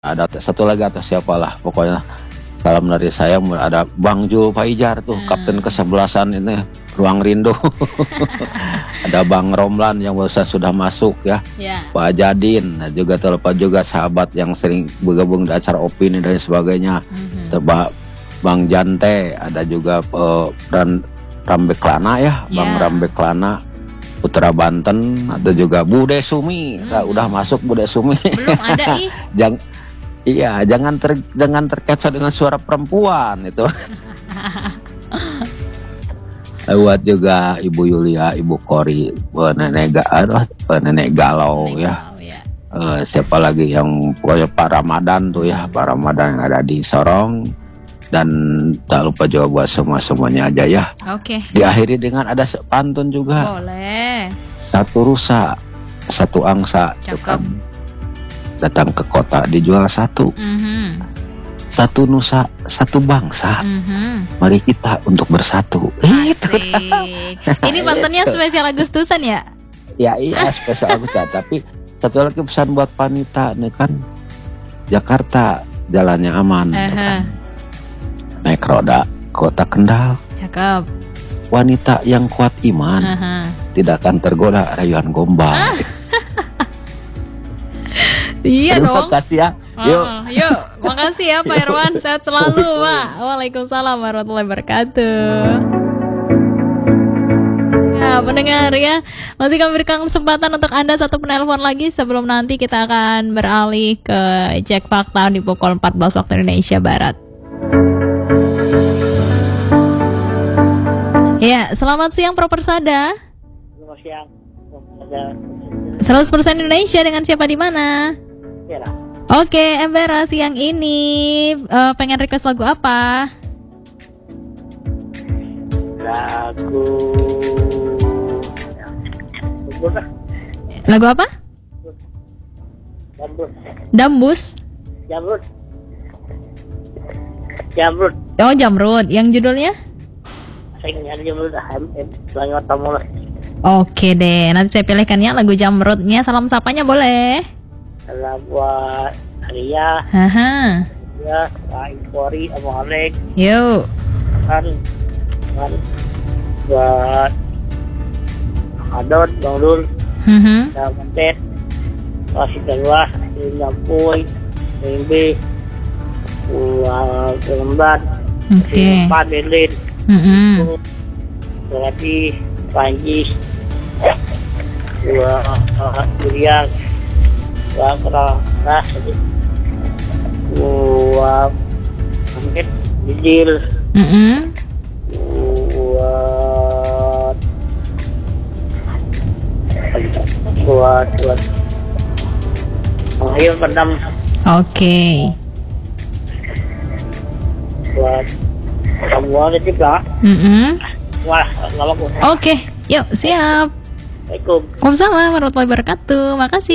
Ada satu lagi atau siapalah pokoknya. Salam dari saya, ada Bang Jul Faijar tuh, kapten kesebelasan ini Ruang Rindu. Ada Bang Romlan yang sudah masuk ya. Pak Jadin, nah juga terlepas juga sahabat yang sering bergabung di acara opini dan sebagainya. Bang Jante, ada juga Rambeklana ya, Bang Rambeklana Putra Banten, ada juga Bude Sumi. Nah, udah masuk Bude Sumi. Belum ada ih. Iya, jangan terkecoh dengan suara perempuan itu. Buat juga Ibu Yulia, Ibu Kori, Nenek Galau ya. Siapa lagi yang pokoknya Pak Ramadan tuh ya, Pak Ramadan yang ada di Sorong. Dan tak lupa juga buat semuanya aja ya. Oke. Diakhiri dengan ada pantun juga. Boleh. Satu rusa, satu angsa. Cakep. Datang ke kota dijual satu. Satu nusa, satu bangsa. Mari kita untuk bersatu. Asik. Ini pantunnya spesial Agustusan ya? Ya iya spesial Agustusan. Tapi satu lagi pesan buat Panita nih kan, Jakarta jalannya aman. Kan? Naik roda kota Kendal. Cakep. Wanita yang kuat iman tidak akan tergoda rayuan gombal. Iya dong. Terima kasih ya. Yuk, makasih ya Pak Irwan. Sehat selalu Pak. Waalaikumsalam warahmatullahi wabarakatuh. Ya pendengar ya, masih kami berikan kesempatan untuk Anda satu penelpon lagi sebelum nanti kita akan beralih ke Cek Fakta di pukul 14 waktu Indonesia Barat. Ya, selamat siang Pro Persada. Selamat siang. 100% Indonesia dengan siapa di mana? Oke, Embera siang ini pengen request lagu apa? Lagu apa? Dambus. Jamrud. Oh, Jamrud. Yang judulnya? Oke deh, nanti saya pilihkan ya lagu Jamrudnya. Salam sapanya boleh? Salam buat Arya. Ya, Pak Impori, Abang Alek. Yuk. Kan buat Adot, Bang Dul. Bang Mantet. Kasih Dalwah, Lampuy, Mimbi, Kelembat. Oke. Pak Berlin. Berarti Panji. Dua Julian. Dua Keras. Dua Mungkin Dijil. Buat Ayo Pendam. Oke. Buat semua juga. Wah, nggak bagus. Oke, yuk siap. Assalamualaikum. Waalaikumsalam warahmatullahi wabarakatuh. Makasih.